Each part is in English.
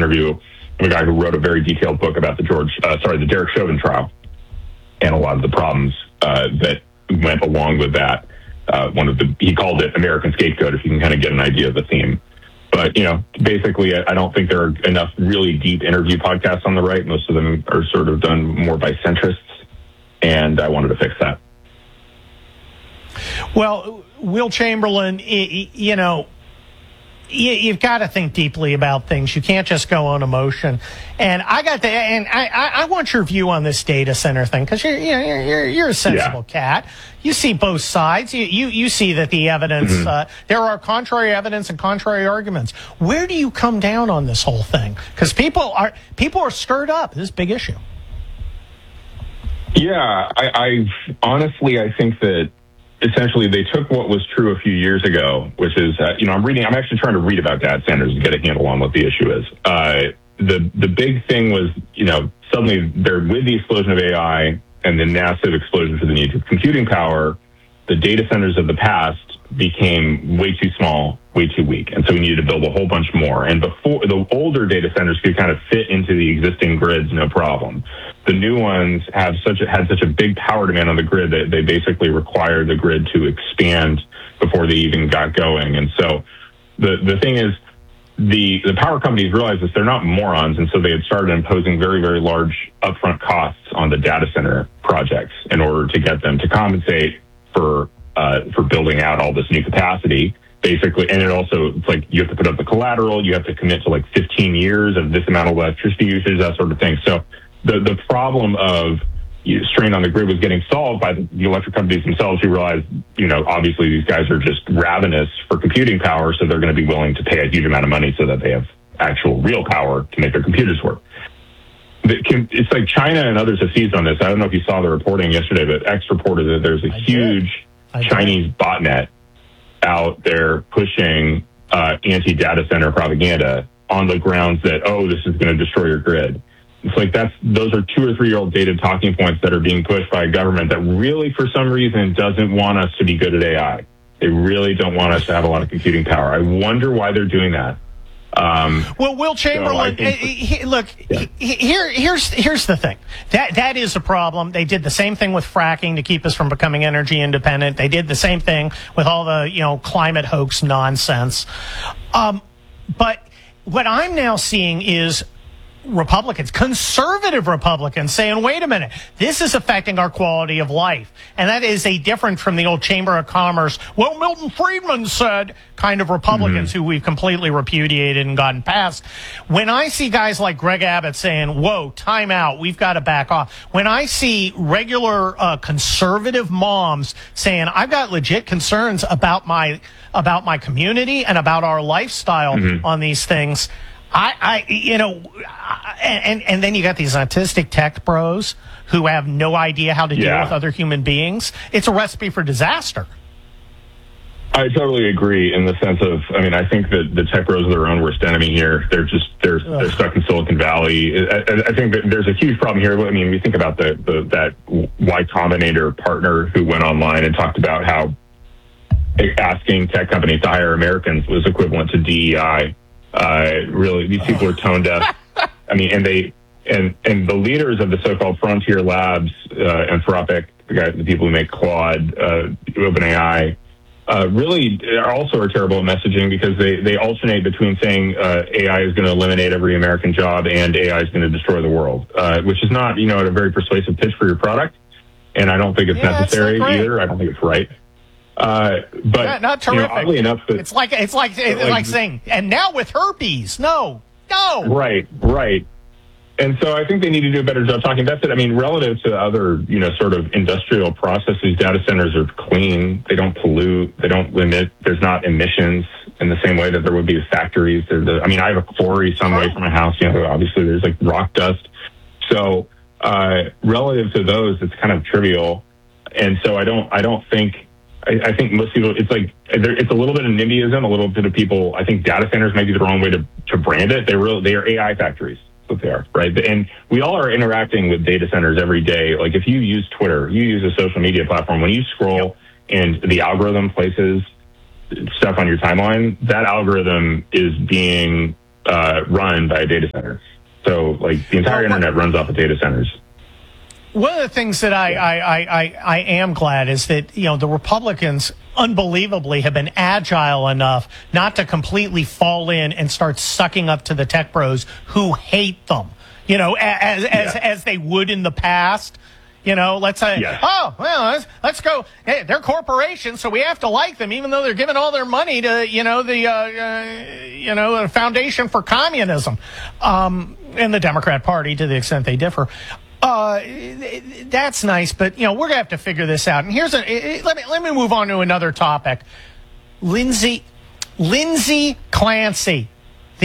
interview of a guy who wrote a very detailed book about the Derek Chauvin trial and a lot of the problems that went along with that. He called it American Scapegoat, if you can kind of get an idea of the theme. But, basically, I don't think there are enough really deep interview podcasts on the right. Most of them are sort of done more by centrists, and I wanted to fix that. Well, Will Chamberlain, you've got to think deeply about things. You can't just go on emotion. And I want your view on this data center thing, because you're a sensible cat. You see both sides. You see that the evidence there are contrary evidence and contrary arguments. Where do you come down on this whole thing? Because people are stirred up. This is a big issue. Yeah, I honestly think that essentially they took what was true a few years ago, which is, I'm actually trying to read about data centers to get a handle on what the issue is. The big thing was, suddenly with the explosion of AI and the massive explosion for the need for computing power, the data centers of the past became way too small, way too weak. And so we needed to build a whole bunch more. And before, the older data centers could kind of fit into the existing grids, no problem. The new ones had such a big power demand on the grid that they basically required the grid to expand before they even got going. And so the thing is, the power companies realized this, they're not morons, and so they had started imposing very, very large upfront costs on the data center projects in order to get them to compensate for building out all this new capacity, basically. And it's like you have to put up the collateral, you have to commit to like 15 years of this amount of electricity usage, that sort of thing. So the problem of strain on the grid was getting solved by the electric companies themselves, who realized, obviously these guys are just ravenous for computing power, so they're going to be willing to pay a huge amount of money so that they have actual real power to make their computers work. It's like China and others have seized on this. I don't know if you saw the reporting yesterday, but X reported that there's a huge Chinese botnet out there pushing anti-data center propaganda on the grounds that, this is going to destroy your grid. It's like those are 2 or 3 year old dated talking points that are being pushed by a government that really, for some reason, doesn't want us to be good at AI. They really don't want us to have a lot of computing power. I wonder why they're doing that. Well, Will Chamberlain, here's the thing. That is a problem. They did the same thing with fracking to keep us from becoming energy independent. They did the same thing with all the, climate hoax nonsense. But what I'm now seeing is Republicans, conservative Republicans, saying, wait a minute, this is affecting our quality of life. And that is a different from the old Chamber of Commerce, well, Milton Friedman said, kind of Republicans who we've completely repudiated and gotten past. When I see guys like Greg Abbott saying, whoa, time out, we've got to back off. When I see regular conservative moms saying, I've got legit concerns about my community and about our lifestyle on these things, and then you got these autistic tech bros who have no idea how to deal with other human beings. It's a recipe for disaster. I totally agree in the sense of, I think that the tech bros are their own worst enemy here. They're stuck in Silicon Valley. I think that there's a huge problem here. We think about that Y Combinator partner who went online and talked about how asking tech companies to hire Americans was equivalent to DEI. Really, these people are tone deaf. And the leaders of the so-called frontier labs, Anthropic, the people who make Claude, OpenAI, really are terrible at messaging, because they alternate between saying AI is going to eliminate every American job and AI is going to destroy the world, which is not, a very persuasive pitch for your product. And I don't think it's necessary either. I don't think it's right. But not terrific. Oddly enough, it's like saying, and now with herpes, no. Right. And so I think they need to do a better job talking. That's it. Relative to other, sort of industrial processes, data centers are clean. They don't pollute. They don't emit. There's not emissions in the same way that there would be with factories. I have a quarry some way from my house. Obviously there's like rock dust. So relative to those, it's kind of trivial. And so I don't think. I think most people, it's a little bit of NIMBYism, a little bit of people. I think data centers might be the wrong way to brand it. They are AI factories. That's what they are, right? And we all are interacting with data centers every day. Like if you use Twitter, you use a social media platform, when you scroll and the algorithm places stuff on your timeline, that algorithm is being run by a data center. So, like, the entire internet runs off of data centers. One of the things that I am glad is that, the Republicans unbelievably have been agile enough not to completely fall in and start sucking up to the tech bros who hate them, as they would in the past. Let's say, let's go. Hey, they're corporations, so we have to like them, even though they're giving all their money to, the Foundation for Communism, and the Democrat Party to the extent they differ. That's nice, but we're gonna have to figure this out. And let me move on to another topic. Lindsay Clancy, the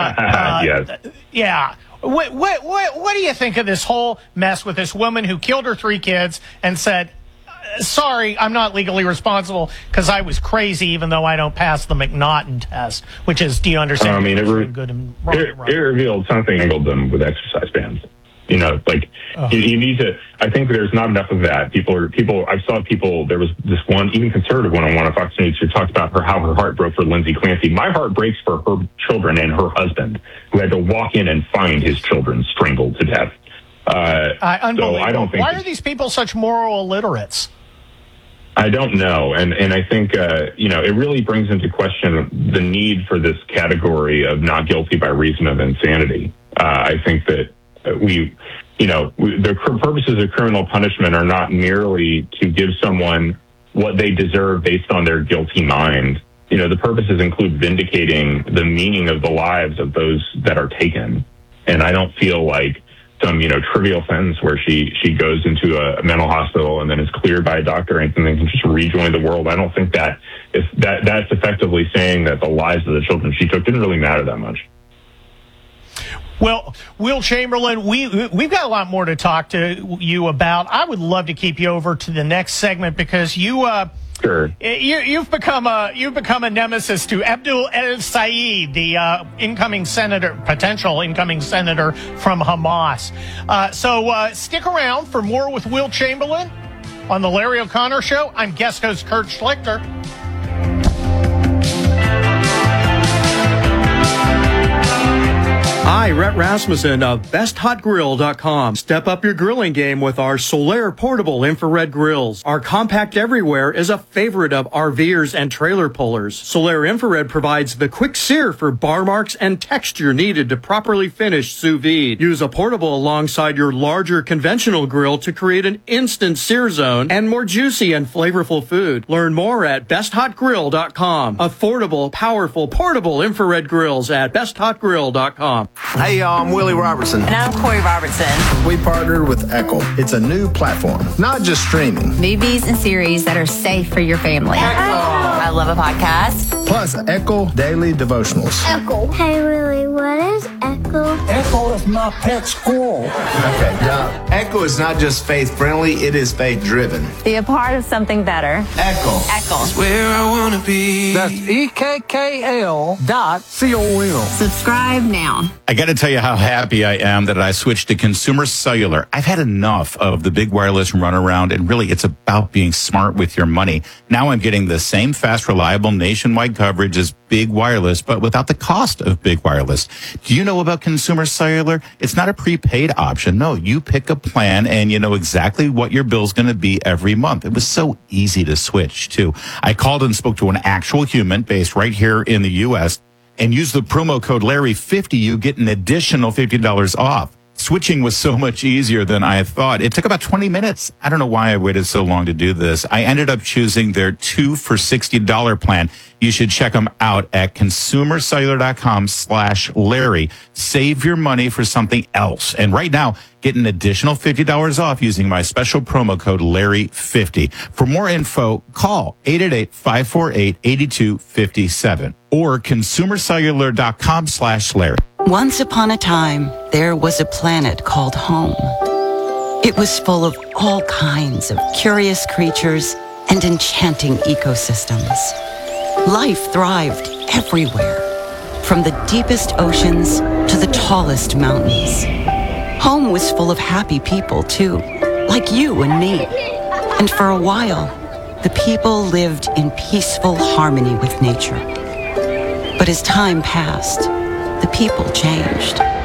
yes. What do you think of this whole mess with this woman who killed her 3 kids and said, sorry, I'm not legally responsible because I was crazy, even though I don't pass the McNaughton test, which is, do you understand? I mean, it right. revealed something, angled them with exercise bands. You need to, I think there's not enough of that. I saw people, there was this one, even conservative one on one of Fox News who talked about how her heart broke for Lindsay Clancy. My heart breaks for her children and her husband, who had to walk in and find his children strangled to death. Unbelievable. So I don't think. Why are these people such moral illiterates? I don't know. And I think, it really brings into question the need for this category of not guilty by reason of insanity. I think that the purposes of criminal punishment are not merely to give someone what they deserve based on their guilty mind. The purposes include vindicating the meaning of the lives of those that are taken. And I don't feel like some, trivial sentence where she goes into a mental hospital and then is cleared by a doctor and then can just rejoin the world. I don't think that's effectively saying that the lives of the children she took didn't really matter that much. Well, Will Chamberlain, we've got a lot more to talk to you about. I would love to keep you over to the next segment because Sure. You've become a nemesis to Abdul El-Sayed, the potential incoming senator from Hamas. So stick around for more with Will Chamberlain on the Larry O'Connor Show. I'm guest host Kurt Schlichter. Hi, Rhett Rasmussen of BestHotGrill.com. Step up your grilling game with our Solaire portable infrared grills. Our compact everywhere is a favorite of RVers and trailer pullers. Solaire infrared provides the quick sear for bar marks and texture needed to properly finish sous vide. Use a portable alongside your larger conventional grill to create an instant sear zone and more juicy and flavorful food. Learn more at BestHotGrill.com. Affordable, powerful, portable infrared grills at BestHotGrill.com. Hey y'all, I'm Willie Robertson. And I'm Corey Robertson. We partnered with Echo. It's a new platform, not just streaming. Movies and series that are safe for your family. Echo. I love a podcast. Plus Echo Daily Devotionals. Echo. Hey Willie, what is Echo? Echo is my pet squirrel. Okay, now, Echo is not just faith-friendly, it is faith-driven. Be a part of something better. Echo. Echo. It's where I want to be. That's EKKL.com. Subscribe now. I got to tell you how happy I am that I switched to Consumer Cellular. I've had enough of the big wireless runaround, and really it's about being smart with your money. Now I'm getting the same fast, reliable nationwide coverage as big wireless, but without the cost of big wireless. Do you know about Consumer Cellular? It's not a prepaid option. No, you pick a plan and you know exactly what your bill's going to be every month. It was so easy to switch too. I called and spoke to an actual human based right here in the U.S. and use the promo code Larry50, you get an additional $50 off. Switching was so much easier than I thought. It took about 20 minutes. I don't know why I waited so long to do this. I ended up choosing their 2 for $60 plan. You should check them out at consumercellular.com/Larry. Save your money for something else. And right now, get an additional $50 off using my special promo code Larry50. For more info, call 888-548-8257 or consumercellular.com/Larry. Once upon a time, there was a planet called home. It was full of all kinds of curious creatures and enchanting ecosystems. Life thrived everywhere, from the deepest oceans to the tallest mountains. Home was full of happy people, too, like you and me. And for a while, the people lived in peaceful harmony with nature. But as time passed, the people changed.